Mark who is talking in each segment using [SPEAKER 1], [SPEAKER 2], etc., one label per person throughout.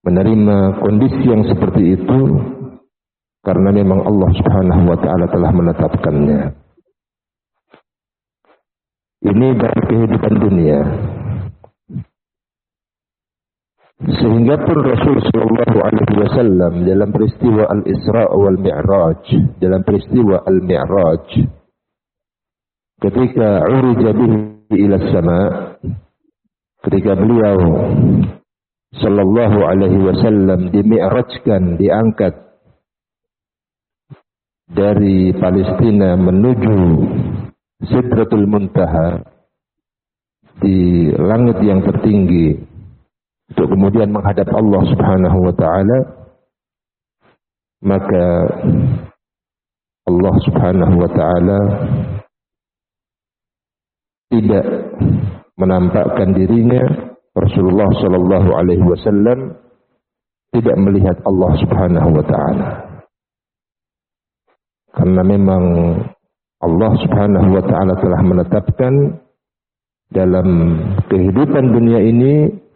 [SPEAKER 1] menerima kondisi yang seperti itu karena memang Allah Subhanahu wa taala telah menetapkannya. Ini dari kehidupan dunia. Sehingga pun Rasul sallallahu alaihi wasallam dalam peristiwa Al-Isra wal Mi'raj, dalam peristiwa Al-Mi'raj, ketika urija bihi ila sama, ketika beliau sallallahu alaihi wasallam dimi'rajkan, diangkat dari Palestina menuju Sidratul Muntaha di langit yang tertinggi untuk kemudian menghadap Allah Subhanahu wa taala, maka Allah Subhanahu wa taala tidak menampakkan dirinya. Rasulullah sallallahu alaihi wasallam tidak melihat Allah Subhanahu wa taala. Karena memang Allah Subhanahu wa taala telah menetapkan dalam kehidupan dunia ini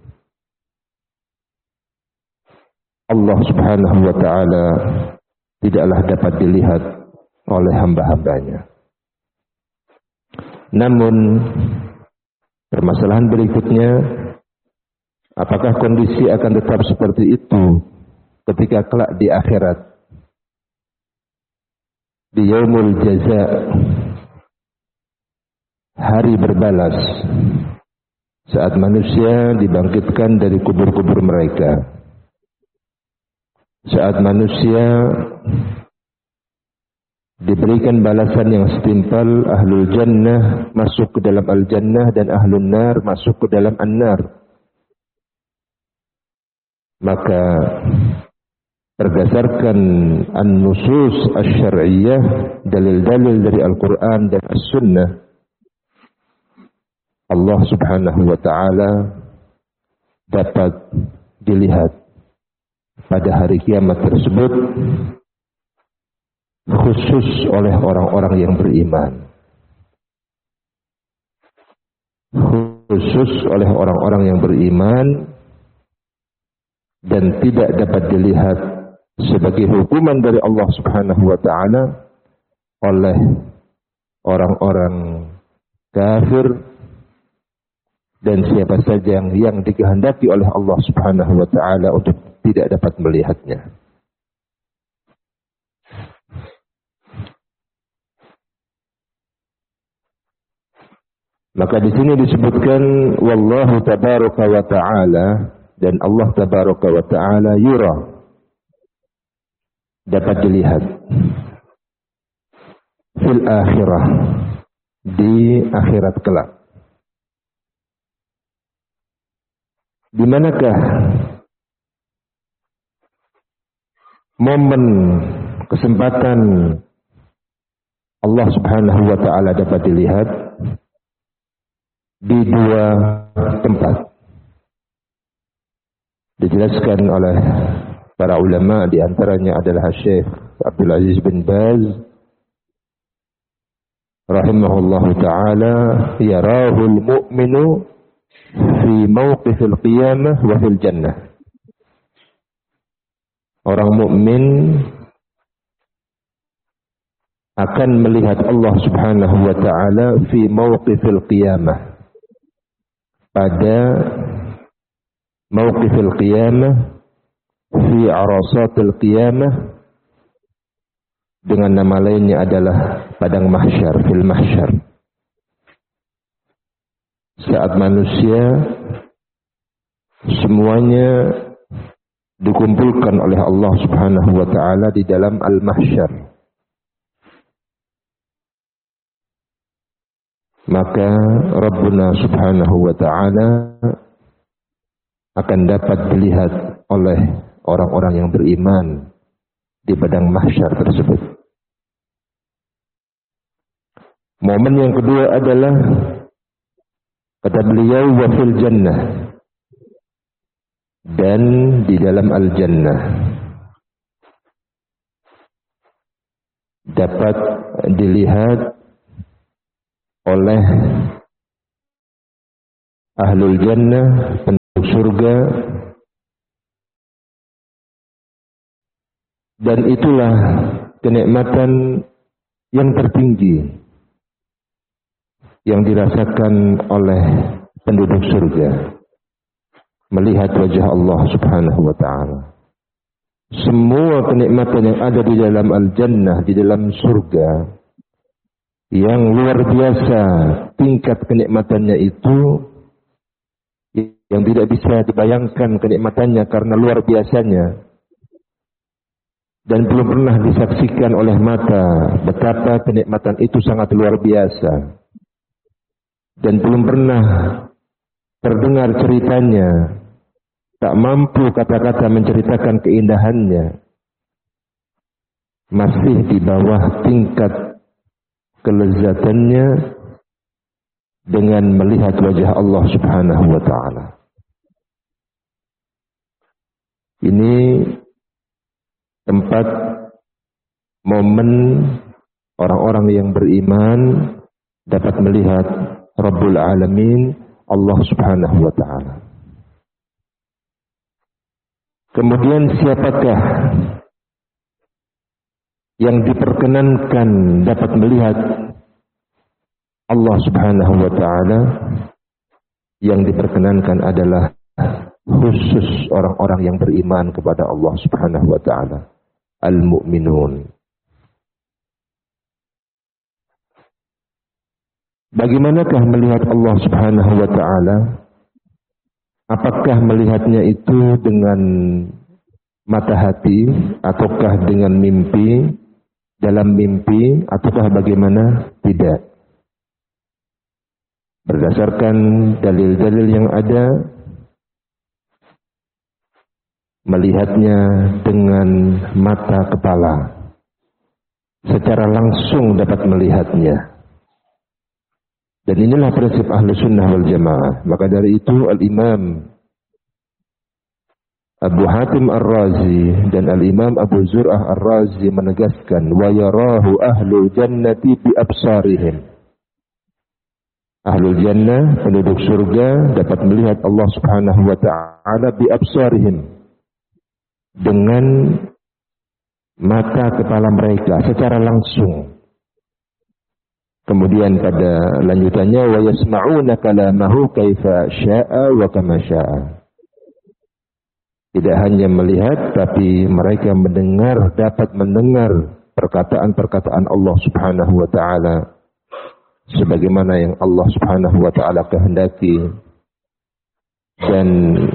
[SPEAKER 1] Allah Subhanahu wa taala tidaklah dapat dilihat oleh hamba-hambanya. Namun permasalahan berikutnya, apakah kondisi akan tetap seperti itu ketika kelak di akhirat, di yaumul jaza, hari berbalas, saat manusia dibangkitkan dari kubur-kubur mereka, saat manusia diberikan balasan yang setimpal, ahlul jannah masuk ke dalam al-jannah dan ahlun nar masuk ke dalam an-nar. Maka berdasarkan an-nusus asy-syar'iyyah, dalil-dalil dari Al-Quran dan As-Sunnah, Allah Subhanahu wa taala dapat dilihat pada hari kiamat tersebut khusus oleh orang-orang yang beriman. Khusus oleh orang-orang yang beriman dan tidak dapat dilihat sebagai hukuman dari Allah Subhanahu wa taala oleh orang-orang kafir dan siapa saja yang dikehendaki oleh Allah Subhanahu wa taala untuk tidak dapat melihatnya. Maka di sini disebutkan wallahu tabaraka wa taala, dan Allah tabaraka wa taala yura, dapat dilihat fil akhirah, di akhirat kelak. Di manakah momen kesempatan Allah Subhanahu wa taala dapat dilihat? Di dua tempat. Dijelaskan oleh para ulama, di antaranya adalah Syekh Abdul Aziz bin Baz rahimahullahu taala, yarahul mu'minu fi mawqifil qiyamah wa fil jannah. Orang mukmin akan melihat Allah Subhanahu wa taala fi mawqifil qiyamah, pada mawqifil qiyamah, fi arasatil qiyamah, dengan nama lainnya adalah padang mahsyar, fil mahsyar. Saat manusia semuanya dikumpulkan oleh Allah Subhanahu wa taala di dalam al-mahsyar, maka Rabbuna Subhanahu wa taala akan dapat dilihat oleh orang-orang yang beriman di padang mahsyar tersebut. Momen yang kedua adalah kata beliau wa fil jannah, dan di dalam al-jannah dapat dilihat oleh ahlul jannah, penduduk surga, Dan itulah kenikmatan yang tertinggi yang dirasakan oleh penduduk surga, melihat wajah Allah Subhanahu wa ta'ala. Semua kenikmatan yang ada di dalam al-jannah, di dalam surga, yang luar biasa tingkat kenikmatannya itu, yang tidak bisa dibayangkan kenikmatannya karena luar biasanya, dan belum pernah disaksikan oleh mata betapa kenikmatan itu sangat luar biasa, dan belum pernah terdengar ceritanya, tak mampu kata-kata menceritakan keindahannya, masih di bawah tingkat kelezatannya dengan melihat wajah Allah Subhanahu wa ta'ala. Ini tempat momen orang-orang yang beriman dapat melihat Rabbul Alamin, Allah Subhanahu wa ta'ala. Kemudian siapakah yang diperkenankan dapat melihat Allah Subhanahu wa ta'ala? Yang diperkenankan adalah khusus orang-orang yang beriman kepada Allah Subhanahu wa ta'ala, al-mu'minun. Bagaimanakah melihat Allah Subhanahu wa ta'ala? Apakah melihatnya itu dengan mata hati, ataukah dengan mimpi, dalam mimpi, ataukah bagaimana? Tidak. Berdasarkan dalil-dalil yang ada, melihatnya dengan mata kepala, secara langsung dapat melihatnya. Dan inilah prinsip ahlu sunnah wal jamaah. Maka dari itu al-imam Abu Hatim Ar-Razi dan al-imam Abu Zur'ah Ar-Razi menegaskan, wa yarahu ahlul jannati bi absarihim. Ahlul jannah, penduduk surga, dapat melihat Allah Subhanahu wa ta'ala bi absarihim, dengan mata kepala mereka secara langsung. Kemudian pada lanjutannya, wa yasma'una kalamahu kaifa sya'a wa kama sya'a. Tidak hanya melihat, tapi mereka mendengar, dapat mendengar perkataan-perkataan Allah Subhanahu wa ta'ala sebagaimana yang Allah Subhanahu wa ta'ala kehendaki, dan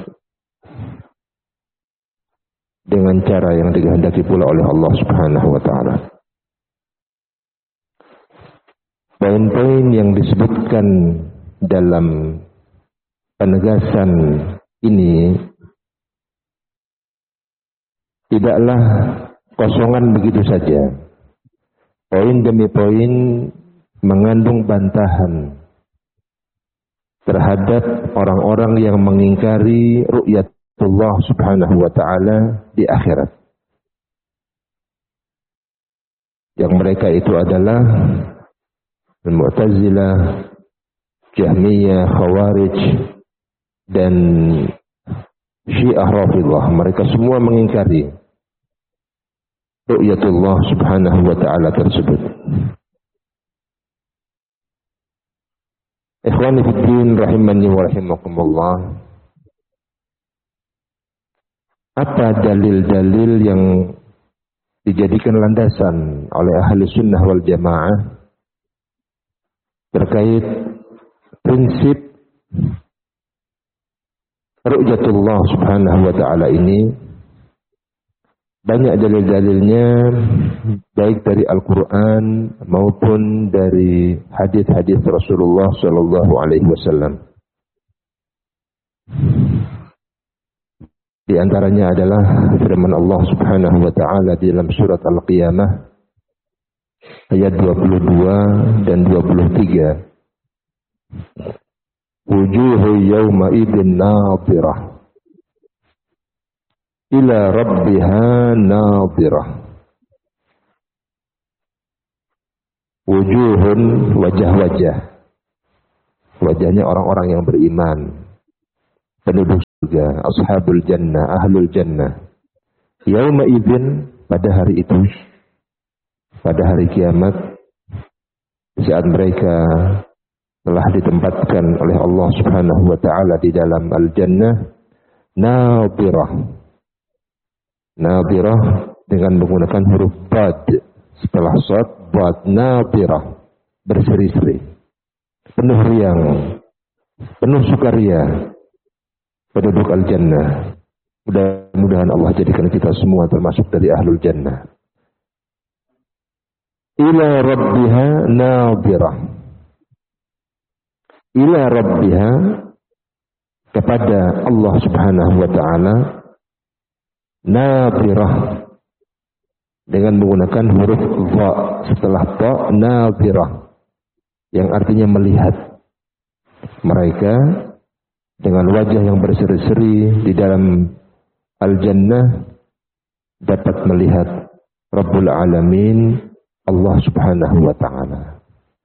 [SPEAKER 1] dengan cara yang dikehendaki pula oleh Allah Subhanahu wa ta'ala. Poin-poin yang disebutkan dalam penegasan ini tidaklah kosongan begitu saja. Poin demi poin mengandung bantahan terhadap orang-orang yang mengingkari ru'yatullah Subhanahu wa ta'ala di akhirat. Yang mereka itu adalah Al-Mu'tazilah, Jahmiyah, Khawarij, dan Syiah Rafidhah. Mereka semua mengingkari ru'yatullah Subhanahu wa ta'ala tersebut. Ikhwani fiddin rahimani wa rahimakumullah. Apa dalil-dalil yang dijadikan landasan oleh ahli sunnah wal jamaah terkait prinsip ru'yatullah Subhanahu wa ta'ala ini? Banyak dalil-dalilnya, baik dari Al-Quran maupun dari hadis-hadis Rasulullah Sallallahu Alaihi Wasallam. Di antaranya adalah firman Allah Subhanahu wa ta'ala di dalam surat Al-Qiyamah ayat 22 dan 23. Wujuhu yawma idin nadhirah ila rabbiha nadhirah. Wujuhun, wajah-wajah. Wajahnya orang-orang yang beriman, penduduk surga, ashabul jannah, ahlul jannah. Yawma idin, pada hari itu, pada hari kiamat, saat mereka telah ditempatkan oleh Allah Subhanahu wa taala di dalam al-jannah, nadhirah. Nadhirah dengan menggunakan huruf bad setelah shad, bad, nadhirah, berseri-seri, penuh riang, penuh sukaria penduduk al-jannah. Mudah-mudahan Allah jadikan kita semua termasuk dari ahlul jannah. Ila rabbiha nadhirah. Ila rabbiha, kepada Allah Subhanahu wa taala, nadhirah dengan menggunakan huruf dha setelah ta, nadhirah yang artinya melihat. Mereka dengan wajah yang berseri-seri di dalam al-jannah dapat melihat Rabbul Alamin, Allah Subhanahu wa taala.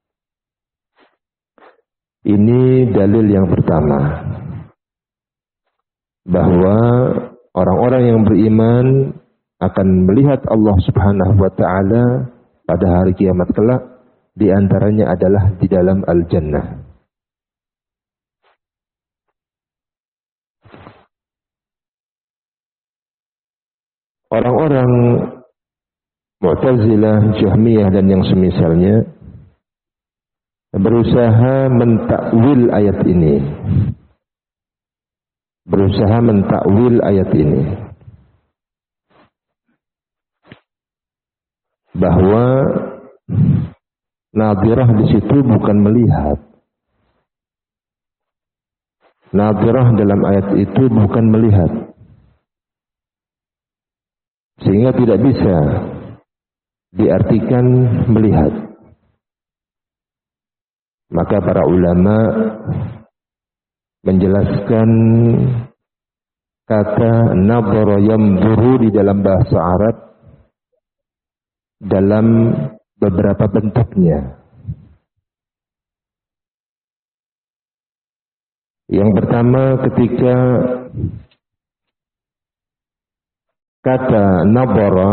[SPEAKER 1] Ini dalil yang pertama, bahwa orang-orang yang beriman akan melihat Allah Subhanahu wa taala pada hari kiamat kelak, di antaranya adalah di dalam al-jannah. Orang-orang Mu'tazilah, Jahmiyah dan yang semisalnya berusaha mentakwil ayat ini. Berusaha mentakwil ayat ini. Bahwa nadhirah di situ bukan melihat. Nadhirah dalam ayat itu bukan melihat. Sehingga tidak bisa diartikan melihat. Maka para ulama menjelaskan kata nadhara yanzuru di dalam bahasa Arab dalam beberapa bentuknya. Yang pertama, ketika kata nadhara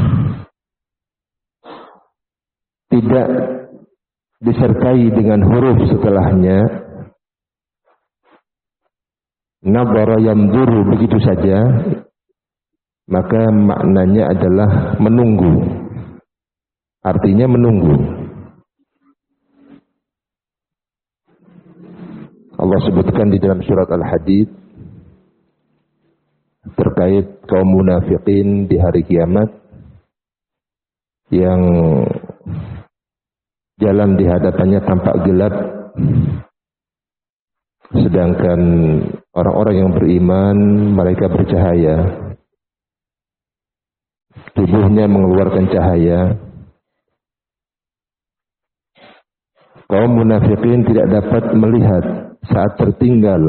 [SPEAKER 1] tidak disertai dengan huruf setelahnya, nadhara yanzuru begitu saja, maka maknanya adalah menunggu. Artinya menunggu. Allah sebutkan di dalam surat Al-Hadid terkait kaum munafikin di hari kiamat yang jalan di hadapannya tampak gelap, sedangkan orang-orang yang beriman mereka bercahaya, tubuhnya mengeluarkan cahaya. Kaum munafikin tidak dapat melihat saat tertinggal.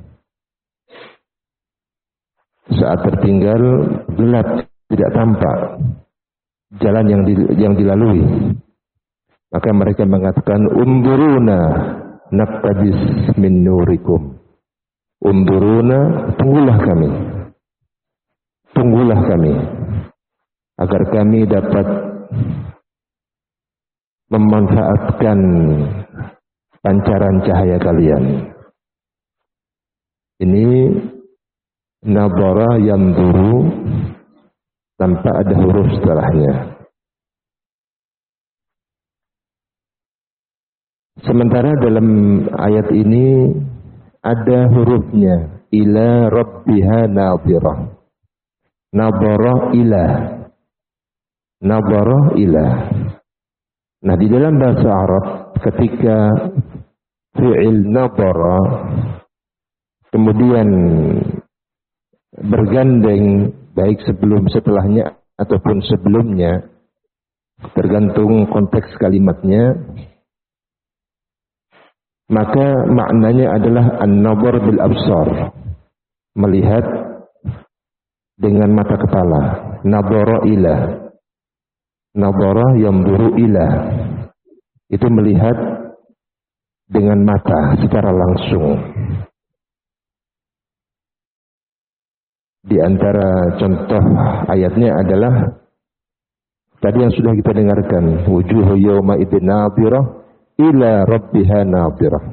[SPEAKER 1] Saat tertinggal gelap, tidak tampak jalan yang dilalui. Maka mereka mengatakan, "Unduruna naqtabis min nurikum." Unduruna, tunggulah kami. Tunggulah kami agar kami dapat memanfaatkan pancaran cahaya kalian. Ini nadhara yanzuru tanpa ada huruf setelahnya. Sementara dalam ayat ini ada hurufnya, ila rabbiha nadhirah. Nadhara ila. Nadhara ila. Nah, di dalam bahasa Arab ketika fi'il nadhara kemudian bergandeng baik sebelum setelahnya ataupun sebelumnya, tergantung konteks kalimatnya, maka maknanya adalah an-nadhar bil absar, melihat dengan mata kepala. Nadhara ila, nadhara yanzuru ila, itu melihat dengan mata secara langsung. Di antara contoh ayatnya adalah Tadi yang sudah kita dengarkan, wujuhu yawma idzin nadhirah ila rabbiha nadhirah.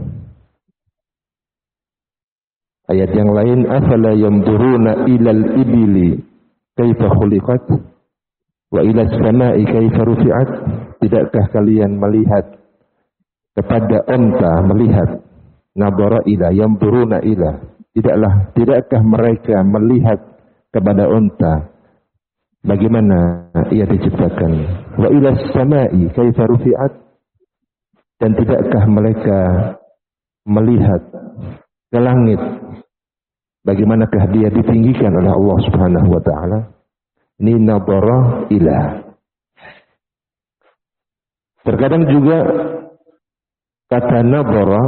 [SPEAKER 1] Ayat yang lain, afala yanzuruna ilal ibili kaifa khuliqat wa ila samai kaifa rufi'at. Tidakkah kalian melihat kepada unta, melihat nadhara ila, yanzuruna ila. Tidakkah mereka melihat kepada unta bagaimana ia diciptakan? Wa ila samai kaifa rufi'at. Dan tidakkah mereka melihat ke langit bagaimanakah dia ditinggikan oleh Allah Subhanahu wa taala? Ini nadhara ila. Terkadang juga kata nadhara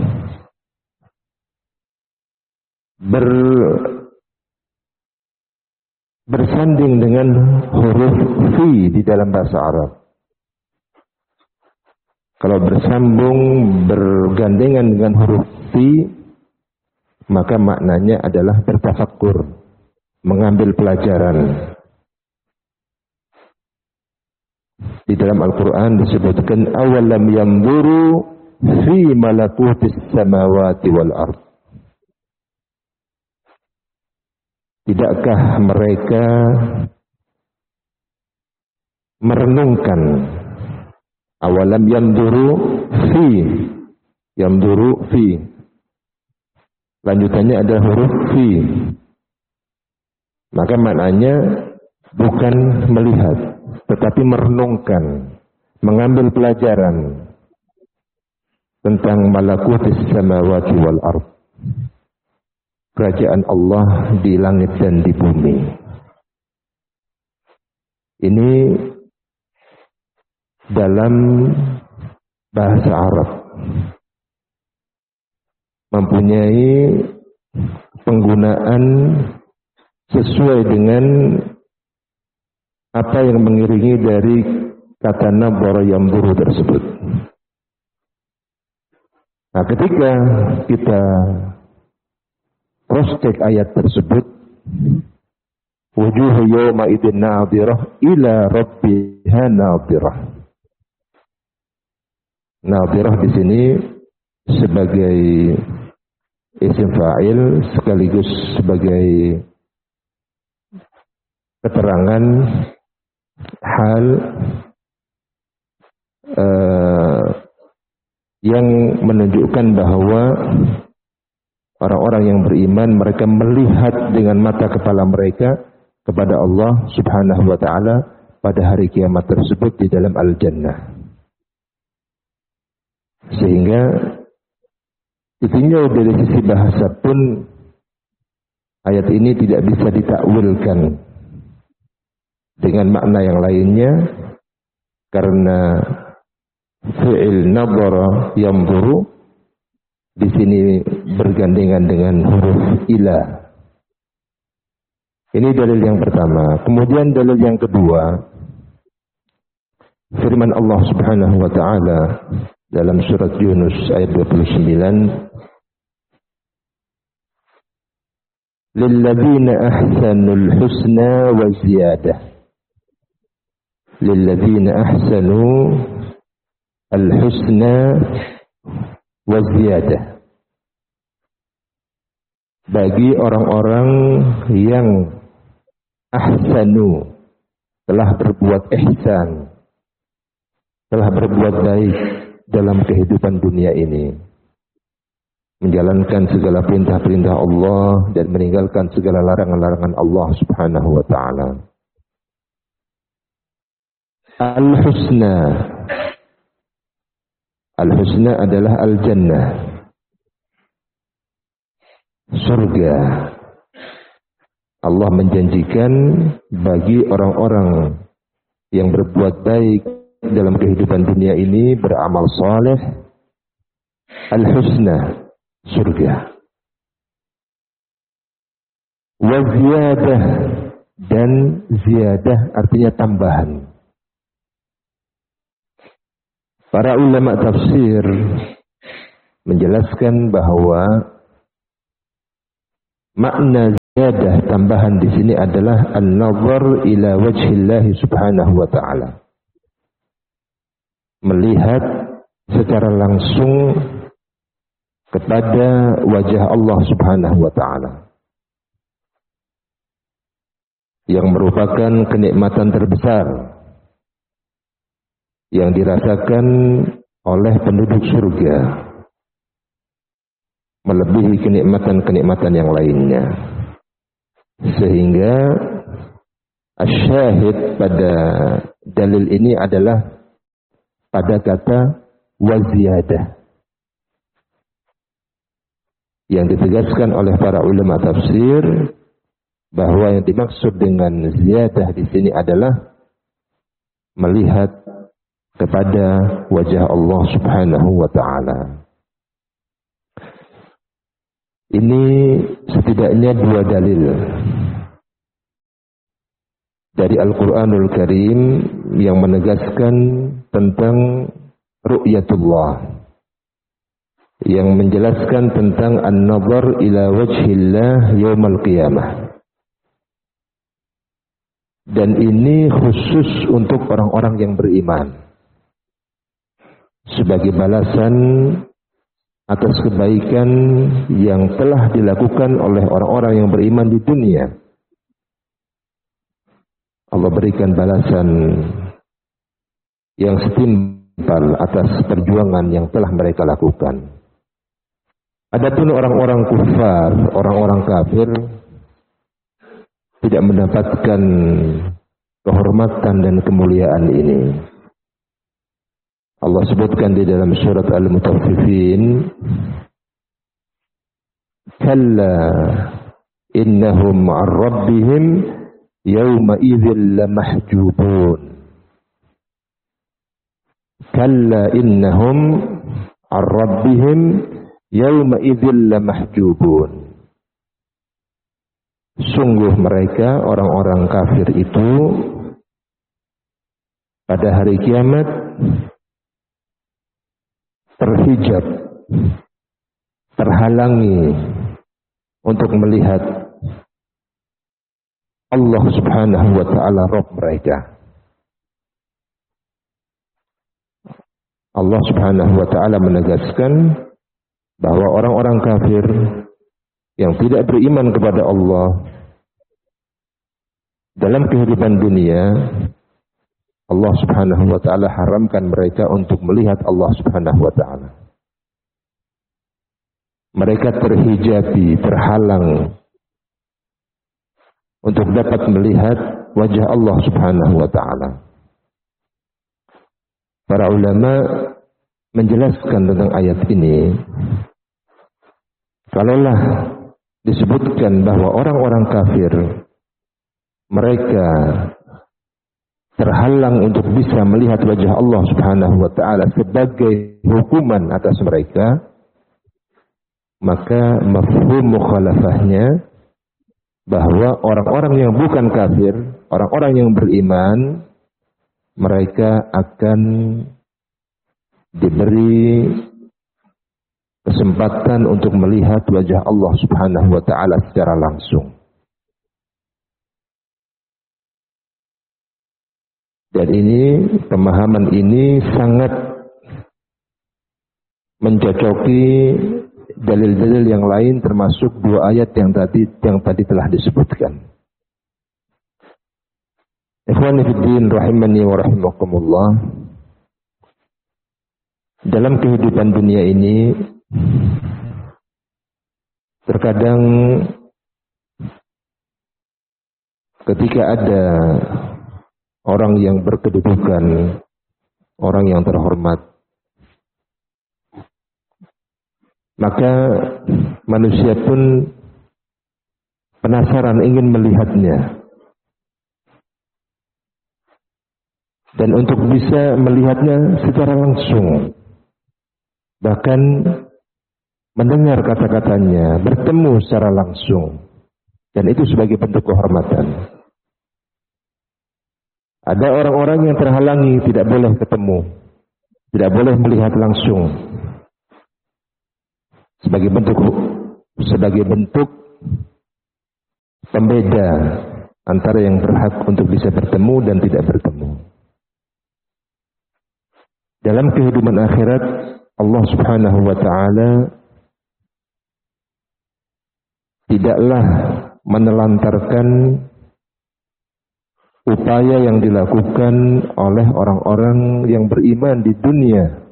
[SPEAKER 1] bersanding dengan huruf fi di dalam bahasa Arab. Kalau bersambung, bergandengan dengan huruf fi, maka maknanya adalah bertafakkur, mengambil pelajaran. Di dalam Al-Quran disebutkan awalam yanzuru fi malakutis samawati wal ard. Tidakkah mereka merenungkan? Awalam yanzuru fi. Lanjutannya adalah huruf fi. Maka maknanya bukan melihat, tetapi merenungkan, mengambil pelajaran tentang malakutis samawati wal ard. Kerajaan Allah di langit dan di bumi. Ini dalam bahasa Arab mempunyai penggunaan sesuai dengan apa yang mengiringi dari kata nadhara yanzuru tersebut. Nah, ketika kita cross-check ayat tersebut, wujuhu yawma idzin nadhirah ila rabbiha nadhirah. Nadhirah di sini sebagai isim fa'il sekaligus sebagai keterangan hal yang menunjukkan bahwa orang-orang yang beriman mereka melihat dengan mata kepala mereka kepada Allah Subhanahu wa taala pada hari kiamat tersebut di dalam al-jannah. Sehingga ditinjau dari sisi bahasa pun ayat ini tidak bisa ditakwilkan dengan makna yang lainnya, karena fi'il nadhara yanzuru di sini bergandengan dengan huruf ila. Ini dalil yang pertama. Kemudian dalil yang kedua, firman Allah Subhanahu wa taala dalam surat Yunus ayat 29, lilladzina ahsanul husna wa ziyadah. Lilladzina ahsanu al-husna wa ziyadah. Bagi orang-orang yang ahsanu, telah berbuat ihsan, telah berbuat baik dalam kehidupan dunia ini, menjalankan segala perintah-perintah Allah dan meninggalkan segala larangan-larangan Allah Subhanahu wa taala. Al-husna. Al-husna adalah al-jannah, surga. Allah menjanjikan bagi orang-orang yang berbuat baik dalam kehidupan dunia ini, beramal saleh, al-husna, surga. Wa ziyadah, dan ziyadah artinya tambahan. Para ulama tafsir menjelaskan bahwa makna ziyadah tambahan di sini adalah an-nazar ila wajhillahi subhanahu wa ta'ala. Melihat secara langsung kepada wajah Allah subhanahu wa ta'ala, yang merupakan kenikmatan terbesar yang dirasakan oleh penduduk surga, melebihi kenikmatan-kenikmatan yang lainnya. Sehingga asyahid pada dalil ini adalah pada kata waziyadah, yang ditegaskan oleh para ulama tafsir bahwa yang dimaksud dengan ziyadah di sini adalah melihat kepada wajah Allah subhanahu wa ta'ala. Ini setidaknya dua dalil dari Al-Quranul Karim yang menegaskan tentang ru'yatullah, yang menjelaskan tentang an-nazar ila wajhillah yaumal qiyamah. Dan ini khusus untuk orang-orang yang beriman, sebagai balasan atas kebaikan yang telah dilakukan oleh orang-orang yang beriman di dunia. Allah berikan balasan yang setimpal atas perjuangan yang telah mereka lakukan. Adapun orang-orang kufar, orang-orang kafir, tidak mendapatkan kehormatan dan kemuliaan ini. Allah sebutkan di dalam surat Al-Mutaffifin, kalla innahum 'an rabbihim yawma idzin lamahjubun. Kalla innahum 'an rabbihim yawma idzin lamahjubun. Sungguh mereka orang-orang kafir itu pada hari kiamat terhijab, terhalangi untuk melihat Allah subhanahu wa ta'ala Rabb mereka. Allah subhanahu wa ta'ala menegaskan bahwa orang-orang kafir yang tidak beriman kepada Allah dalam kehidupan dunia, Allah subhanahu wa ta'ala haramkan mereka untuk melihat Allah subhanahu wa ta'ala. Mereka terhijabi, terhalang untuk dapat melihat wajah Allah subhanahu wa ta'ala. Para ulama menjelaskan tentang ayat ini. Kalaulah disebutkan bahwa orang-orang kafir mereka terhalang untuk bisa melihat wajah Allah subhanahu wa ta'ala sebagai hukuman atas mereka, maka mafhum mukhalafahnya bahwa orang-orang yang bukan kafir, orang-orang yang beriman, mereka akan diberi kesempatan untuk melihat wajah Allah subhanahu wa ta'ala secara langsung. Dan ini, pemahaman ini sangat mencocoki dalil-dalil yang lain, termasuk dua ayat yang tadi telah disebutkan. Ikhwani fiddin rahimani wa rahimakumullah. Dalam kehidupan dunia ini, terkadang ketika ada orang yang berkedudukan, orang yang terhormat, maka manusia pun penasaran ingin melihatnya. Dan untuk bisa melihatnya secara langsung, bahkan mendengar kata-katanya, bertemu secara langsung, dan itu sebagai bentuk kehormatan. Ada orang-orang yang terhalangi, tidak boleh ketemu, tidak boleh melihat langsung, sebagai bentuk pembeda antara yang berhak untuk bisa bertemu dan tidak bertemu. Dalam kehidupan akhirat, Allah Subhanahu wa taala tidaklah menelantarkan upaya yang dilakukan oleh orang-orang yang beriman di dunia.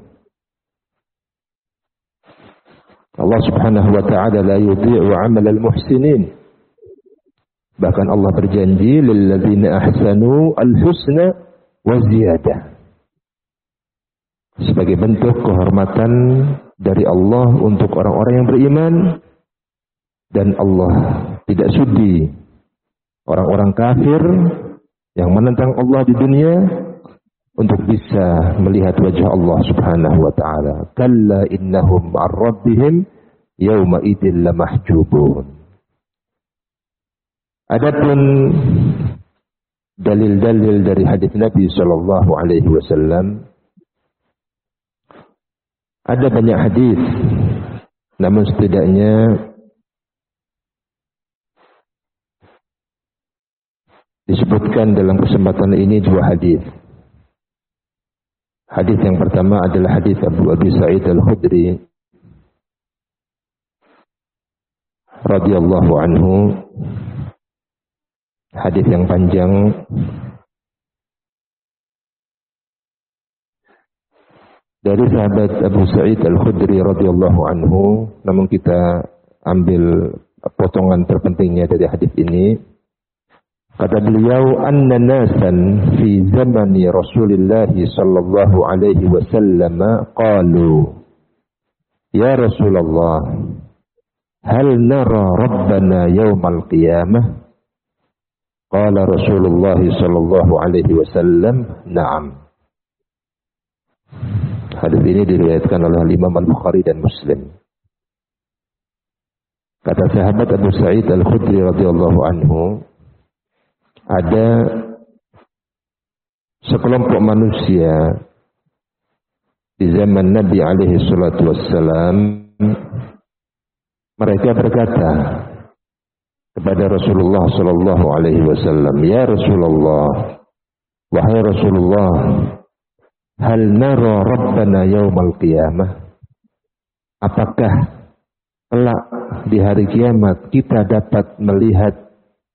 [SPEAKER 1] Allah Subhanahu wa taala la yudhi'u 'amal al-muhsinin. Bahkan Allah berjanji lilladzina ahsanu al-husna wa ziyadah. Sebagai bentuk kehormatan dari Allah untuk orang-orang yang beriman, dan Allah tidak sudi orang-orang kafir yang menentang Allah di dunia untuk bisa melihat wajah Allah Subhanahu wa taala. Kalla innahum 'an rabbihim yawma idzin lamahjubun. Adapun dalil-dalil dari hadis Nabi sallallahu alaihi wasallam, ada banyak hadis, namun setidaknya disebutkan dalam kesempatan ini dua hadis. Hadis yang pertama adalah hadis Abu Sa'id Al-Khudri radhiyallahu anhu. Hadis yang panjang dari sahabat Abu Sa'id Al-Khudri radhiyallahu anhu, namun kita ambil potongan terpentingnya dari hadis ini. Kata beliau, anna nasan fi zamani Rasulillah sallallahu alaihi wasallam qalu, ya Rasulullah, hal nara rabbana yawmal qiyamah? Qala Rasulullah sallallahu alaihi wasallam, na'am. Hadis ini diriwayatkan oleh Imam Al-Bukhari dan Muslim. Kata sahabat Abu Sa'id Al-Khudri radhiyallahu anhu, ada sekelompok manusia di zaman Nabi alaihi salatu wassalam, mereka berkata kepada Rasulullah sallallahu alaihi wasallam, ya Rasulullah, wahai Rasulullah, hal nara rabbana yaumal qiyamah? Apakah kelak di hari kiamat kita dapat melihat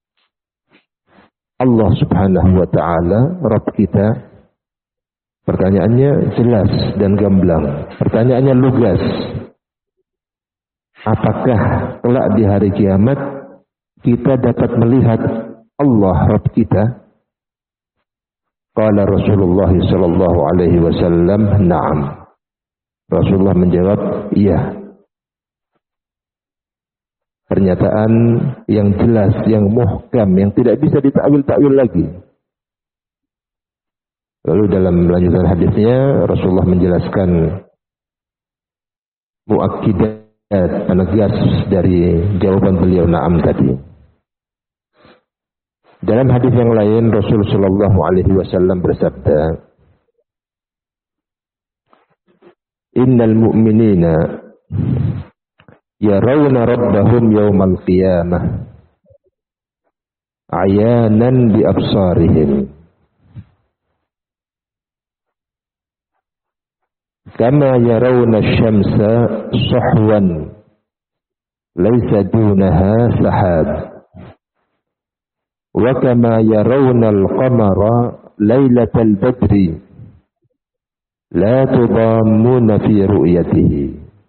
[SPEAKER 1] Allah Subhanahu wa taala, Rabb kita? Pertanyaannya jelas dan gamblang. Pertanyaannya lugas. Apakah kelak di hari kiamat kita dapat melihat Allah Rabb kita? Qala Rasulullah sallallahu alaihi wasallam, na'am. Rasulullah menjawab, iya. Pernyataan yang jelas, yang muhkam, yang tidak bisa ditakwil-takwil lagi. Lalu dalam lanjutan hadisnya Rasulullah menjelaskan muakkidat, penegas dari jawaban beliau na'am tadi. Dalam hadis yang lain Rasul sallallahu alaihi wasallam bersabda, innal mu'minina yarawna rabbahum yawmal qiyamah ayanan bi absarihim kama yarawna asy-syamsa sahwan laysa dunaha sahab wa kama yarawna al-qamara lailatal badri la tudammuna fi ru'yatihi.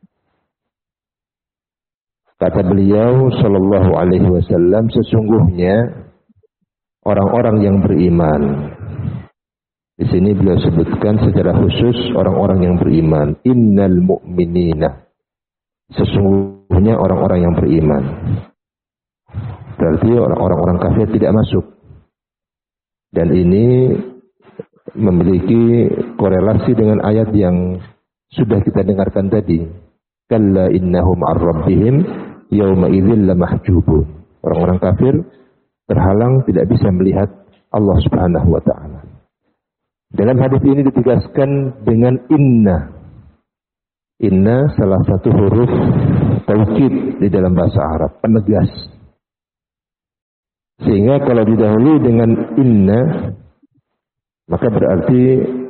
[SPEAKER 1] Kata beliau sallallahu alaihi wasallam, sesungguhnya orang-orang yang beriman. Di sini beliau sebutkan secara khusus orang-orang yang beriman. Innal mu'minina. Sesungguhnya orang-orang yang beriman. Berarti orang-orang kafir tidak masuk. Dan ini memiliki korelasi dengan ayat yang sudah kita dengarkan tadi. Kalla innahum ar-rabbihim yawma idzin lamahjubun. Orang-orang kafir terhalang, tidak bisa melihat Allah Subhanahu wa taala. Dalam hadis ini ditegaskan dengan inna. Inna salah satu huruf taukid di dalam bahasa Arab, penegas. Sehingga kalau didahului dengan inna, maka berarti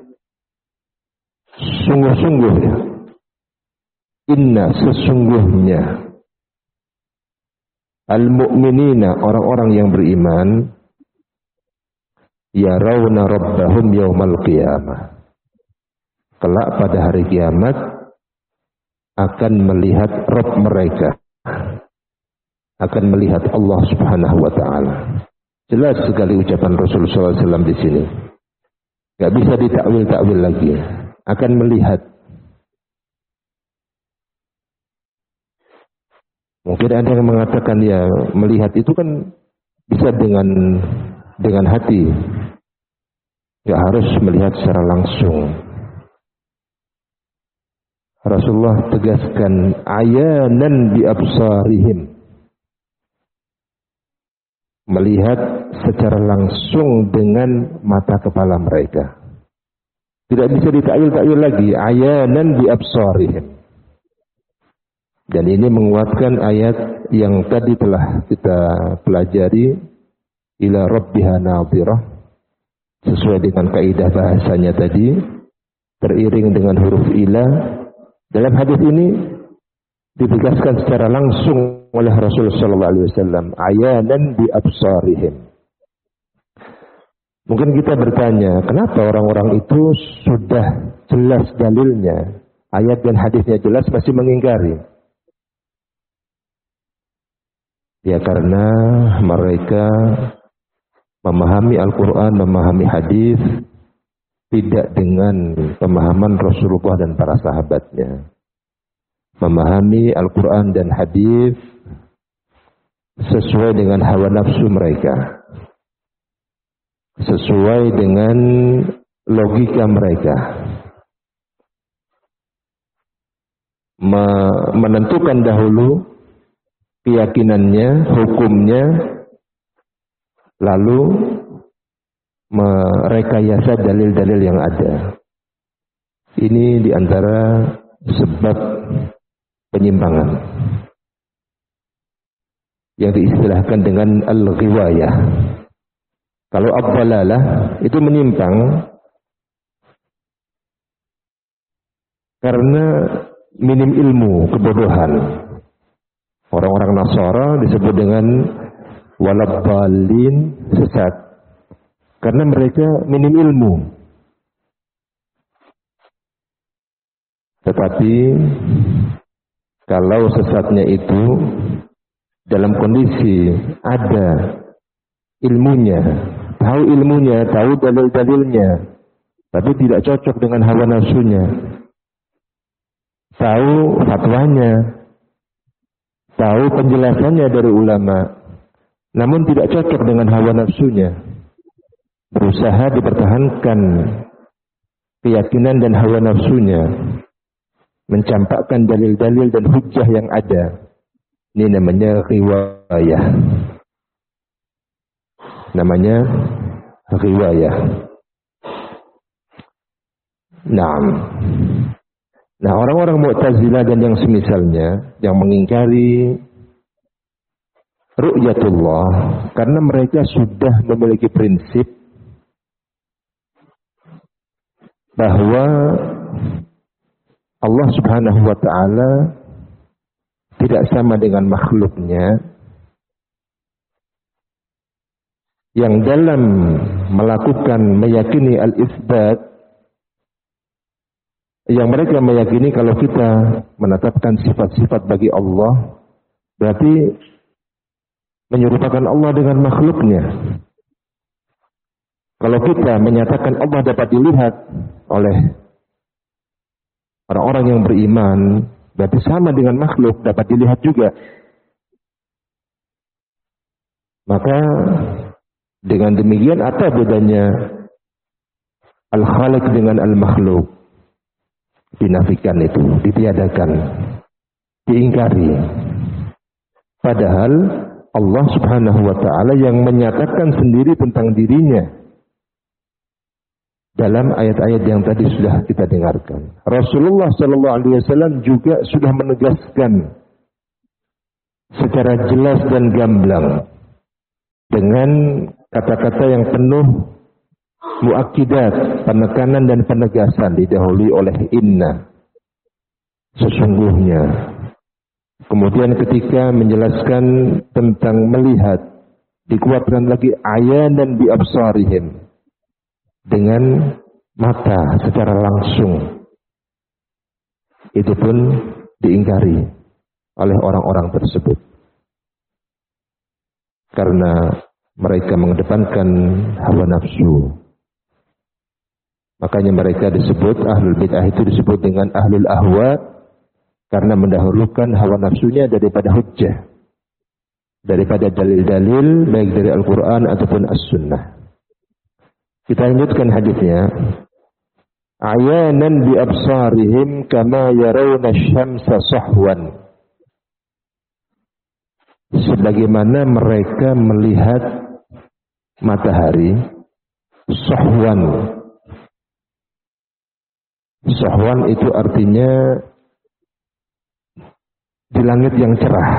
[SPEAKER 1] sungguh-sungguh ya. Inna sesungguhnya. Al-mu'minina orang-orang yang beriman. Yarawna rabbahum yawmal qiyamah. Kelak pada hari kiamat akan melihat Rabb mereka. Akan melihat Allah Subhanahu wa taala. Jelas sekali ucapan Rasulullah SAW di sini. Gak bisa ditakwil-takwil lagi. Akan melihat. Mungkin ada yang mengatakan ya melihat itu kan bisa dengan hati. Gak harus melihat secara langsung. Rasulullah tegaskan ayanan bi absarihim. Melihat secara langsung dengan mata kepala mereka. Tidak bisa ditakwil-takwil lagi. Ayanan bi absarihim. Dan ini menguatkan ayat yang tadi telah kita pelajari. Ila rabbiha nadhirah. Sesuai dengan kaidah bahasanya tadi. Teriring dengan huruf ila. Dalam hadis ini ditegaskan secara langsung oleh Rasulullah sallallahu alaihi wasallam, ayanan bi absarihim. Mungkin kita bertanya, kenapa orang-orang itu sudah jelas dalilnya, ayat dan hadisnya jelas masih mengingkari? Ya karena mereka memahami Al-Qur'an, memahami hadis tidak dengan pemahaman Rasulullah dan para sahabatnya. Memahami Al-Quran dan hadis sesuai dengan hawa nafsu mereka. Sesuai dengan logika mereka. Menentukan dahulu keyakinannya, hukumnya, lalu merekayasa dalil-dalil yang ada. Ini diantara sebab penyimpangan yang diistilahkan dengan al-ghiwayah. Kalau ad-dhalalah itu menyimpang karena minim ilmu, kebodohan. Orang-orang Nasara disebut dengan walad-dhalin, sesat, karena mereka minim ilmu. Tetapi kalau sesatnya itu dalam kondisi ada ilmunya, tahu ilmunya, tahu dalil-dalilnya, tapi tidak cocok dengan hawa nafsunya, tahu fatwanya, tahu penjelasannya dari ulama, namun tidak cocok dengan hawa nafsunya, berusaha dipertahankan keyakinan dan hawa nafsunya, mencampakkan dalil-dalil dan hujjah yang ada. Ini namanya riwayah. Namanya riwayah. Nah, orang-orang Mu'tazilah dan yang semisalnya yang mengingkari ru'yatullah karena mereka sudah memiliki prinsip bahwa Allah Subhanahu wa ta'ala tidak sama dengan makhluknya, yang dalam melakukan meyakini al-isbat, yang mereka meyakini kalau kita menetapkan sifat-sifat bagi Allah berarti menyerupakan Allah dengan makhluknya. Kalau kita menyatakan Allah dapat dilihat oleh orang-orang yang beriman, berarti sama dengan makhluk, dapat dilihat juga. Maka dengan demikian apa bedanya al-khaliq dengan al-makhluk? Dinafikan itu, ditiadakan, diingkari. Padahal Allah Subhanahu wa ta'ala yang menyatakan sendiri tentang dirinya dalam ayat-ayat yang tadi sudah kita dengarkan. Rasulullah sallallahu alaihi wasallam juga sudah menegaskan secara jelas dan gamblang dengan kata-kata yang penuh muakkidat, penekanan dan penegasan, didahului oleh inna, sesungguhnya. Kemudian ketika menjelaskan tentang melihat, dikuatkan lagi ayanan bi absarihim, dengan mata secara langsung. Itu pun diingkari oleh orang-orang tersebut, karena mereka mengedepankan hawa nafsu. Makanya mereka disebut, ahlul bid'ah itu disebut dengan ahlul ahwa, karena mendahulukan hawa nafsunya daripada hujjah, daripada dalil-dalil baik dari Al-Quran ataupun As-Sunnah. Kita lanjutkan hadisnya. Ayanan bi absarihim kama yarawna syamsa sahwan. Sebagaimana mereka melihat matahari sahwan. Sahwan itu artinya di langit yang cerah.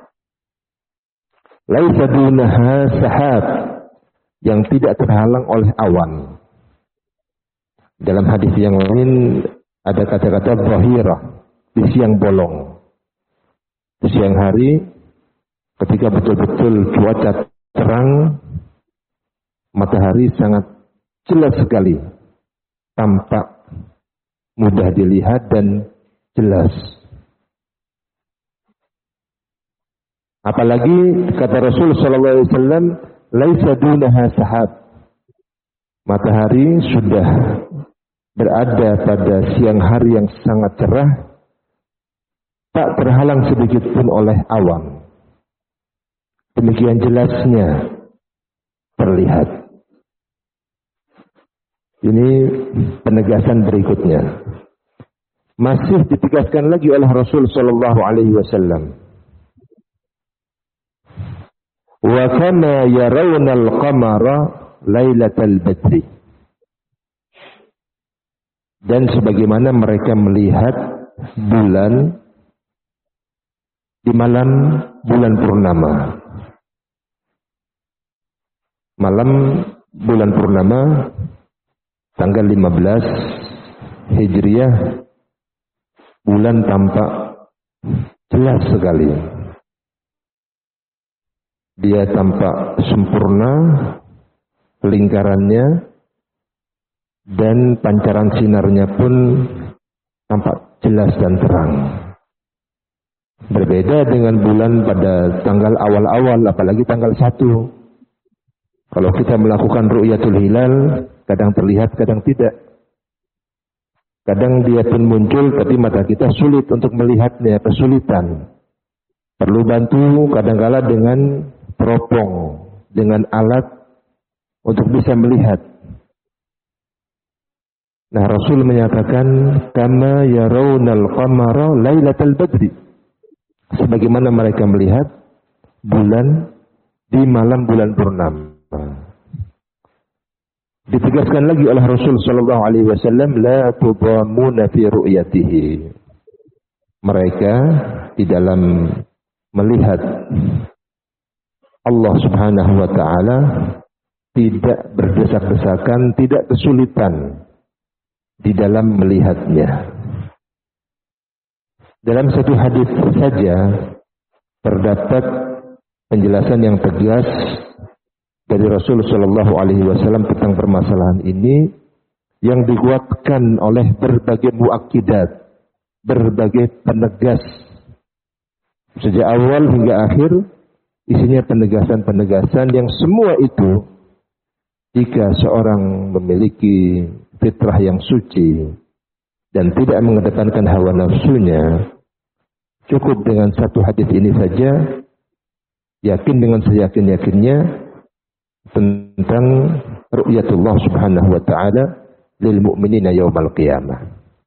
[SPEAKER 1] Laisa dunaha sahab, yang tidak terhalang oleh awan. Dalam hadis yang lain ada kata-kata zahirah, di siang bolong. Di siang hari ketika betul-betul cuaca terang, matahari sangat jelas sekali, tampak mudah dilihat dan jelas. Apalagi kata Rasul sallallahu alaihi wasallam, laisa dunaha sahab. Matahari sudah berada pada siang hari yang sangat cerah, tak terhalang sedikit pun oleh awan. Demikian jelasnya terlihat. Ini penegasan berikutnya. Masih ditegaskan lagi oleh Rasul sallallahu alaihi wasallam. Wa kama yarawna al-qamara lailatal badri. Dan sebagaimana mereka melihat bulan di malam bulan purnama. Malam bulan purnama tanggal 15 Hijriah, bulan tampak jelas sekali. Dia tampak sempurna lingkarannya, dan pancaran sinarnya pun tampak jelas dan terang. Berbeda dengan bulan pada tanggal awal-awal, apalagi tanggal 1. Kalau kita melakukan ru'yatul hilal, kadang terlihat, kadang tidak. Kadang dia pun muncul, tapi mata kita sulit untuk melihatnya, kesulitan. Perlu bantu kadangkala dengan teropong, dengan alat untuk bisa melihat. Nah, Rasul menyatakan kama yarawnal qamara lailatal badri. Sebagaimana mereka melihat bulan di malam bulan purnama. Ditegaskan lagi oleh Rasul sallallahu alaihi wasallam, la tudamuna fi ru'yatihi. Mereka di dalam melihat Allah Subhanahu wa taala tidak berdesak-desakan, tidak kesulitan di dalam melihatnya. Dalam satu hadis saja terdapat penjelasan yang tegas dari Rasul sallallahu alaihi wasallam tentang permasalahan ini, yang dikuatkan oleh berbagai muakkidat, berbagai penegas. Sejak awal hingga akhir isinya penegasan-penegasan yang semua itu, jika seorang memiliki fitrah yang suci dan tidak mengedepankan hawa nafsunya, cukup dengan satu hadis ini saja, yakin dengan seyakin-yakinnya tentang ru'yatullah subhanahu wa ta'ala lil mu'minina yaumal qiyamah.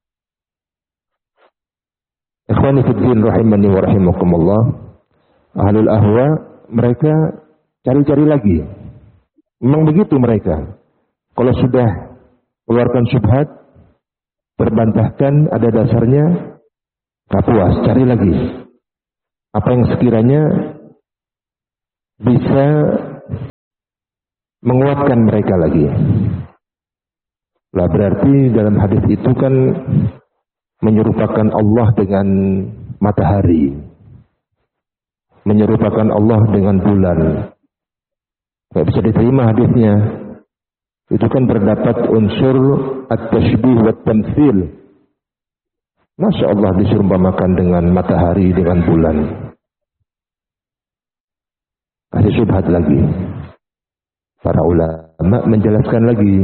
[SPEAKER 1] Ikhwani fiddin rahimani wa rahimakumullah. Ahlul ahwa, mereka cari-cari lagi. Memang begitu mereka. Kalau sudah keluarkan syubhat, berbantahkan, ada dasarnya, gak puas, cari lagi. Apa yang sekiranya bisa menguatkan mereka lagi. Lah berarti dalam hadis itu kan menyerupakan Allah dengan matahari, menyerupakan Allah dengan bulan. Tidak bisa diterima hadisnya. Itu kan terdapat unsur at-tashbih wa tamtsil. Masya Allah diserumpamakan dengan matahari, dengan bulan. Kasih syubhat lagi. Para ulama menjelaskan lagi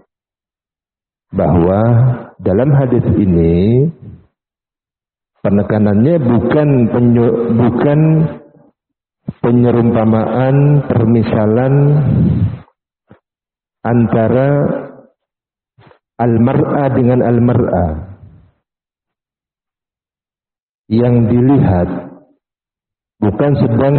[SPEAKER 1] bahwa dalam hadis ini penekanannya bukan penyerumpamaan, permisalan antara al-mar'a dengan al-mar'a. Yang dilihat bukan sedang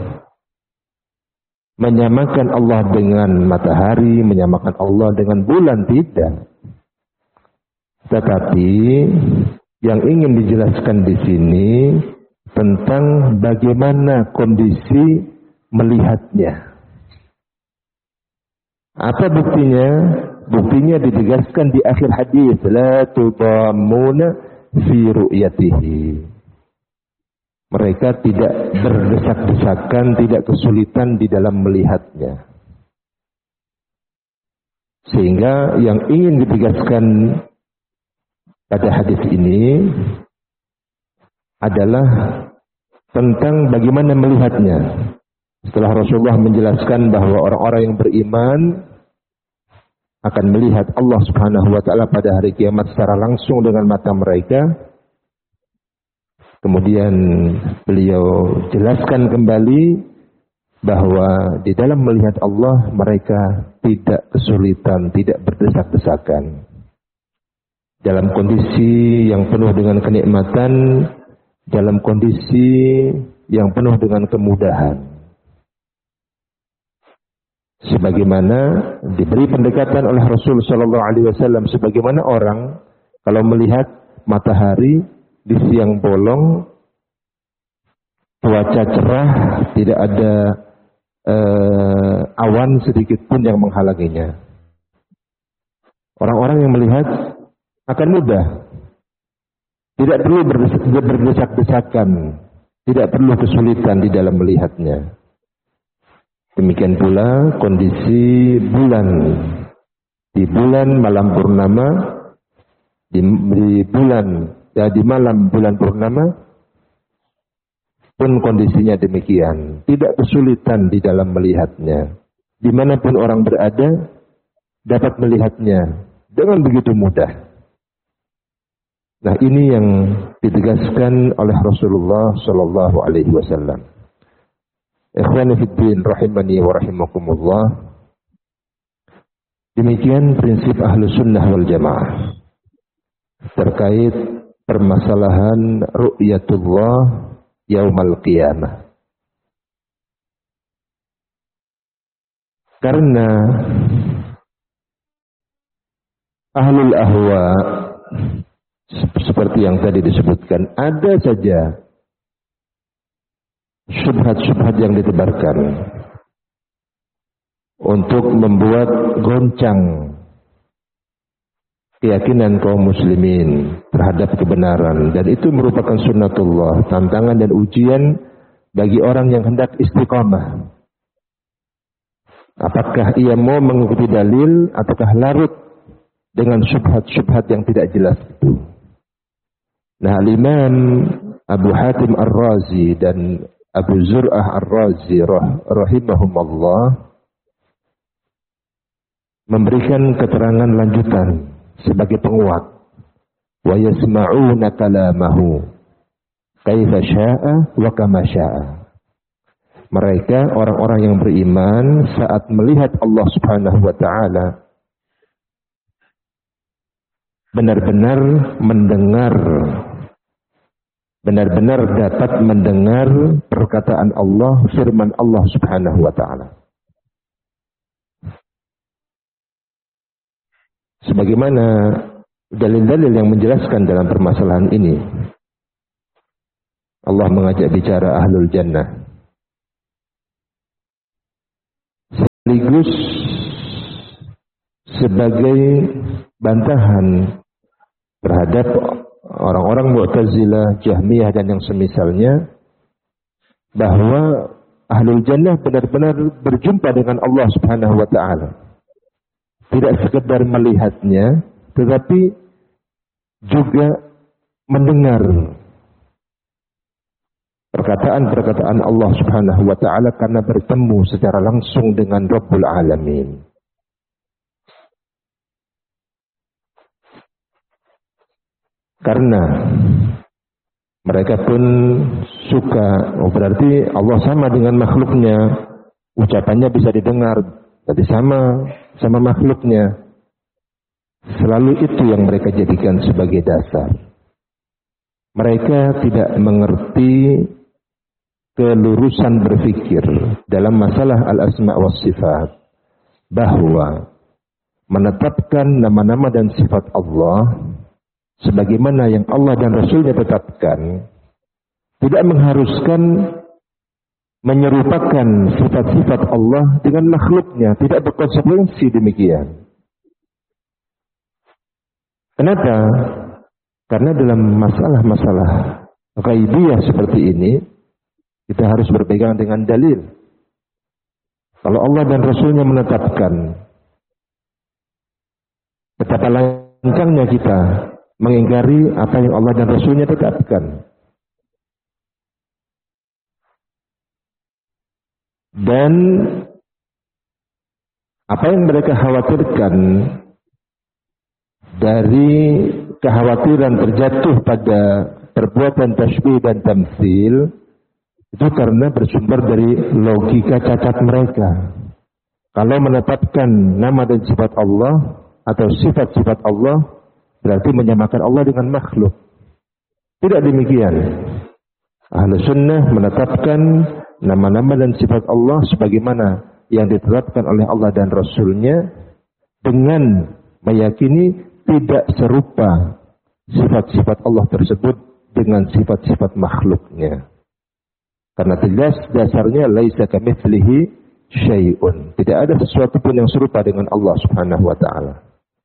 [SPEAKER 1] menyamakan Allah dengan matahari, menyamakan Allah dengan bulan, tidak. Tetapi yang ingin dijelaskan di sini tentang bagaimana kondisi melihatnya. Apa buktinya? Buktinya ditegaskan di akhir hadis, la tudammuna fi ru'yatihi. Mereka tidak berdesak-desakan, tidak kesulitan di dalam melihatnya. Sehingga yang ingin ditegaskan pada hadis ini adalah tentang bagaimana melihatnya. Setelah Rasulullah menjelaskan bahwa orang-orang yang beriman akan melihat Allah Subhanahu wa taala pada hari kiamat secara langsung dengan mata mereka. Kemudian beliau jelaskan kembali bahwa di dalam melihat Allah mereka tidak kesulitan, tidak berdesak-desakan. Dalam kondisi yang penuh dengan kenikmatan, dalam kondisi yang penuh dengan kemudahan. Sebagaimana diberi pendekatan oleh Rasul sallallahu alaihi wasallam, sebagaimana orang kalau melihat matahari di siang bolong, cuaca cerah, tidak ada awan sedikit pun yang menghalanginya. Orang-orang yang melihat akan mudah, tidak perlu berdesak-desakan, tidak perlu kesulitan di dalam melihatnya. Demikian pula kondisi bulan. Di bulan malam purnama, di malam bulan purnama pun kondisinya demikian. Tidak kesulitan di dalam melihatnya. Dimanapun orang berada, dapat melihatnya dengan begitu mudah. Nah, ini yang ditegaskan oleh Rasulullah Sallallahu Alaihi Wasallam. Ikhwani fid din rahimani wa rahimakumullah. Demikian prinsip Ahlus Sunnah wal Jamaah terkait permasalahan ru'yatullah yaumal qiyamah. Karena ahlul ahwa seperti yang tadi disebutkan, ada saja syubhat-syubhat yang ditebarkan untuk membuat goncang keyakinan kaum muslimin terhadap kebenaran, dan itu merupakan sunnatullah, tantangan dan ujian bagi orang yang hendak istiqamah. Apakah ia mau mengikuti dalil ataukah larut dengan syubhat-syubhat yang tidak jelas itu. Nah, Imam Abu Hatim Ar-Razi dan Abu Zur'ah Ar-Razi rahimahumullah memberikan keterangan lanjutan sebagai penguat. Wa yasma'una kalamahu kaifa sya'a wa kama sya'a. Mereka orang-orang yang beriman saat melihat Allah Subhanahu wa taala benar-benar mendengar, benar-benar dapat mendengar perkataan Allah, firman Allah Subhanahu wa taala. Sebagaimana dalil-dalil yang menjelaskan dalam permasalahan ini. Allah mengajak bicara ahlul jannah. Sekaligus sebagai bantahan terhadap orang-orang Mu'tazilah, Jahmiyah dan yang semisalnya, bahwa ahlul jannah benar-benar berjumpa dengan Allah Subhanahu wa taala. Tidak sekedar melihatnya, tetapi juga mendengar perkataan-perkataan Allah Subhanahu wa taala karena bertemu secara langsung dengan Rabbul Alamin. Karena mereka pun suka, berarti Allah sama dengan makhluknya, ucapannya bisa didengar, berarti sama makhluknya. Selalu itu yang mereka jadikan sebagai dasar. Mereka tidak mengerti kelurusan berpikir dalam masalah al-asma' was sifat, bahwa menetapkan nama-nama dan sifat Allah sebagaimana yang Allah dan Rasulnya tetapkan, tidak mengharuskan menyerupakan sifat-sifat Allah dengan makhluknya, tidak berkonsekuensi demikian. Kenapa? Karena dalam masalah-masalah ghaibiyah seperti ini, kita harus berpegang dengan dalil. Kalau Allah dan Rasulnya menetapkan, betapa lancangnya kita mengingkari apa yang Allah dan Rasulnya tetapkan. Dan apa yang mereka khawatirkan dari kekhawatiran terjatuh pada perbuatan tasybih dan tamtsil, itu karena bersumber dari logika cacat mereka. Kalau menetapkan nama dan sifat Allah atau sifat-sifat Allah, berarti menyamakan Allah dengan makhluk. Tidak demikian. Ahlus sunnah menetapkan nama-nama dan sifat Allah sebagaimana yang ditetapkan oleh Allah dan Rasulnya, dengan meyakini tidak serupa sifat-sifat Allah tersebut dengan sifat-sifat makhluknya. Karena jelas dasarnya laisa kamitslihi syai'un. Tidak ada sesuatu pun yang serupa dengan Allah Subhanahu wa taala.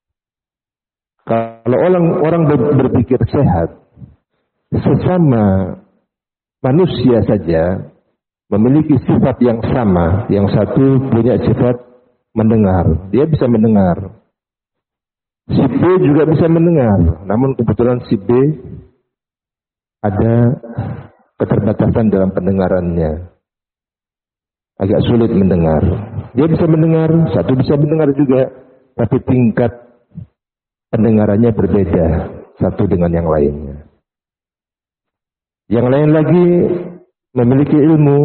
[SPEAKER 1] Kalau orang berpikir sehat, sesama manusia saja memiliki sifat yang sama. Yang satu punya sifat mendengar, dia bisa mendengar. Si B juga bisa mendengar, namun kebetulan si B ada keterbatasan dalam pendengarannya, agak sulit mendengar. Dia bisa mendengar, satu bisa mendengar juga, tapi tingkat pendengarannya berbeda satu dengan yang lainnya. Yang lain lagi memiliki ilmu.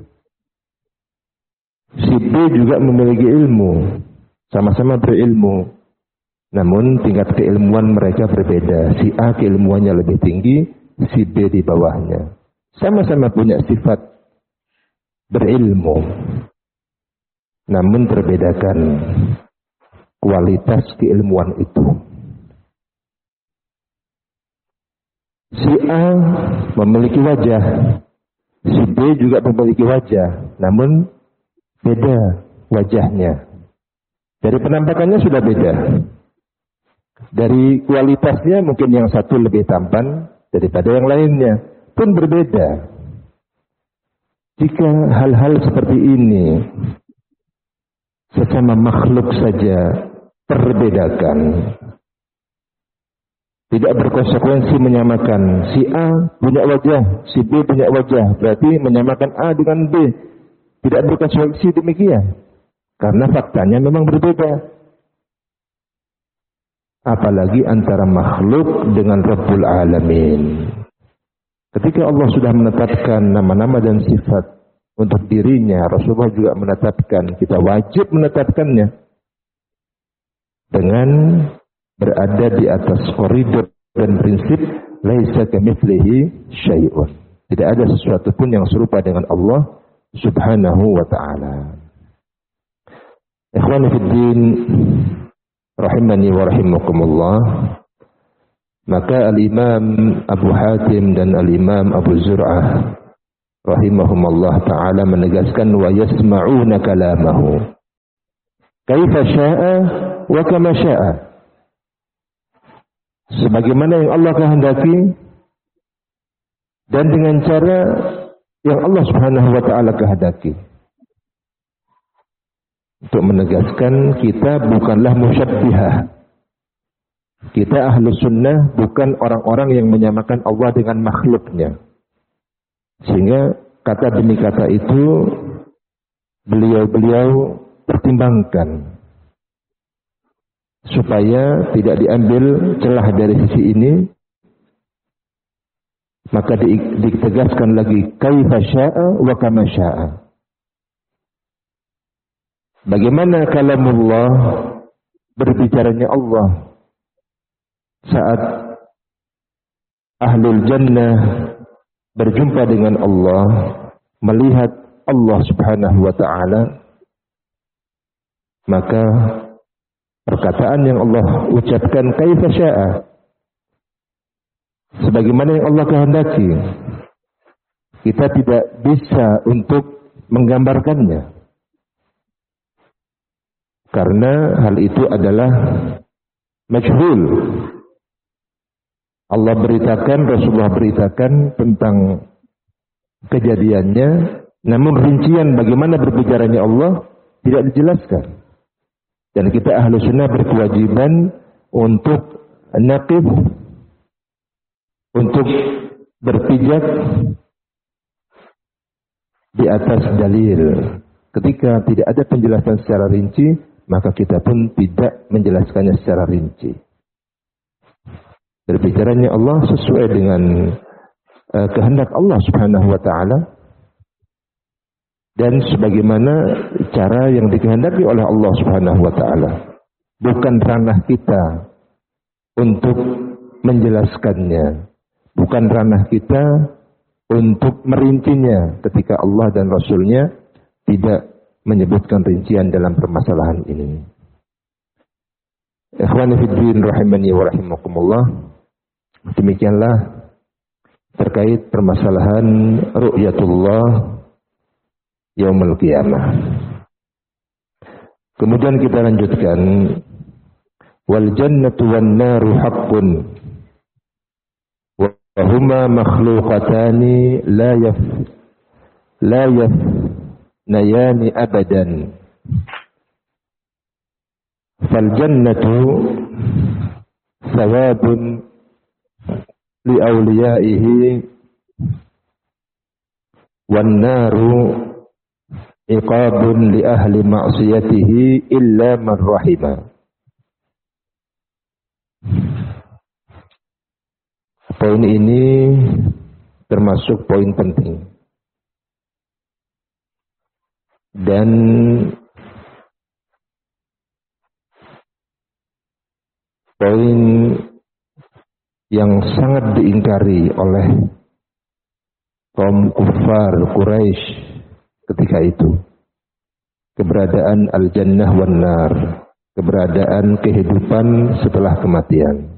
[SPEAKER 1] Si B juga memiliki ilmu, sama-sama berilmu. Namun tingkat keilmuan mereka berbeda. Si A keilmuannya lebih tinggi, si B di bawahnya. Sama-sama punya sifat berilmu, namun terbedakan kualitas keilmuan itu. Si A memiliki wajah, si B juga memiliki wajah, namun beda wajahnya. Dari penampakannya sudah beda. Dari kualitasnya mungkin yang satu lebih tampan daripada yang lainnya, pun berbeda. Jika hal-hal seperti ini sesama makhluk saja terbedakan, tidak berkonsekuensi menyamakan. Si A punya wajah, si B punya wajah, berarti menyamakan A dengan B. Tidak berkonsekuensi demikian, karena faktanya memang berbeda. Apalagi antara makhluk dengan Rabbul Alamin. Ketika Allah sudah menetapkan nama-nama dan sifat untuk dirinya, Rasulullah juga menetapkan, kita wajib menetapkannya dengan berada di atas koridor dan prinsip laisa kamitslihi syai'un. Tidak ada sesuatu pun yang serupa dengan Allah Subhanahu wa taala. Ikhwani fid din, rahimani wa rahimakumullah. Maka al-Imam Abu Hatim dan al-Imam Abu Zur'ah rahimahumullah ta'ala menegaskan wa yasma'una kalamahu kaifa sya'a wa kama syaa. Sebagaimana yang Allah kehendaki dan dengan cara yang Allah Subhanahu wa taala kehendaki. Untuk menegaskan kita bukanlah musyabbihah. Kita ahlu sunnah bukan orang-orang yang menyamakan Allah dengan makhluknya. Sehingga kata demi kata itu beliau pertimbangkan supaya tidak diambil celah dari sisi ini, maka ditegaskan lagi kaifa syaa wa kama syaa. Bagaimana kalamullah, berbicaranya Allah saat ahlul jannah berjumpa dengan Allah, melihat Allah Subhanahu wa taala, maka perkataan yang Allah ucapkan kaifa syaa, sebagaimana yang Allah kehendaki, kita tidak bisa untuk menggambarkannya. Karena hal itu adalah majhul. Allah beritakan, Rasulullah beritakan tentang kejadiannya, namun rincian bagaimana berbicaranya Allah tidak dijelaskan. Dan kita ahlu sunnah berkewajiban untuk naqif, untuk berpijak di atas dalil. Ketika tidak ada penjelasan secara rinci, maka kita pun tidak menjelaskannya secara rinci. Berbicaranya Allah sesuai dengan kehendak Allah Subhanahu wa taala dan sebagaimana cara yang dikehendaki oleh Allah Subhanahu wa taala. Bukan ranah kita untuk menjelaskannya, bukan ranah kita untuk merincinya ketika Allah dan Rasulnya tidak menyebutkan rincian dalam permasalahan ini. Ikhwani fi din rahimani wa rahimakumullah. Demikianlah terkait permasalahan ru'yatullah yaumul qiyamah. Kemudian kita lanjutkan, wal jannatu wan naru haqqun wa huma makhluqatani la yafnayani abadan. Fal jannatu thawabun li awliyaihi wan naru iqabun li ahli ma'siyatihi illa man rahima. Poin ini termasuk poin penting dan poin yang sangat diingkari oleh kaum kufar Quraisy ketika itu. Keberadaan al-jannah wan nar, keberadaan kehidupan setelah kematian.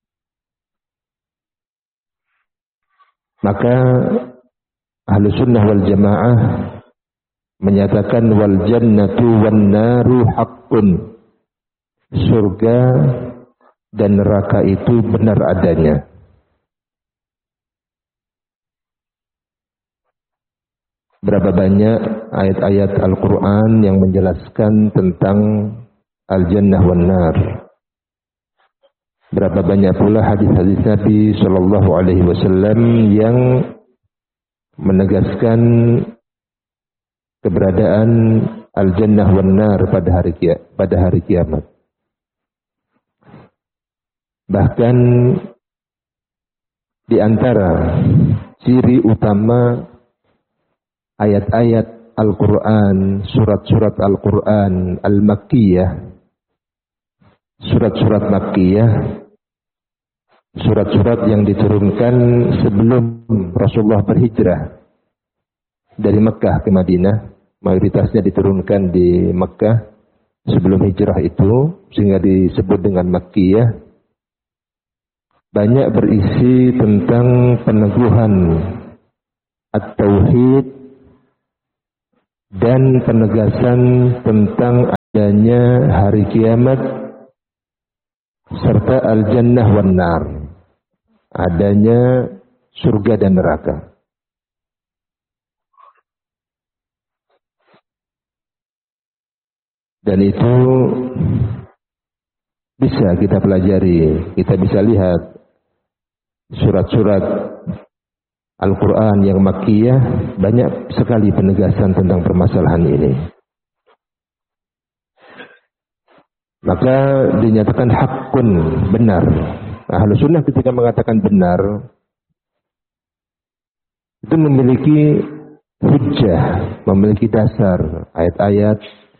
[SPEAKER 1] Maka ahlu sunnah wal jamaah menyatakan wal jannatu wan naru haqqun. Surga dan neraka itu benar adanya. Berapa banyak ayat-ayat Al-Quran yang menjelaskan tentang al-jannah wan nar. Berapa banyak pula hadis-hadis Nabi Shallallahu Alaihi Wasallam yang menegaskan keberadaan al-jannah wan nar pada hari kiamat. Bahkan di antara ciri utama ayat-ayat Al-Quran, surat-surat Al-Quran Al-Makkiyah, surat-surat Makkiyah, surat-surat yang diturunkan sebelum Rasulullah berhijrah dari Mekkah ke Madinah, mayoritasnya diturunkan di Mekkah sebelum hijrah itu, sehingga disebut dengan Makkiyah. Banyak berisi tentang peneguhan at-tauhid dan penegasan tentang adanya hari kiamat serta al-jannah wan nar, adanya surga dan neraka. Dan itu bisa kita pelajari, kita bisa lihat surat-surat Al-Quran yang makkiyah, banyak sekali penegasan tentang permasalahan ini. Maka dinyatakan hakun, benar. Ahlus sunnah ketika mengatakan benar, itu memiliki hujjah, memiliki dasar, ayat-ayat